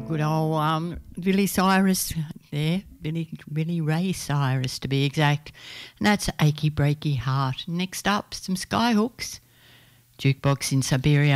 Good old Billy Cyrus there, Billy Ray Cyrus to be exact. And that's Achy Breaky Heart. Next up, some Skyhooks. Jukebox in Siberia.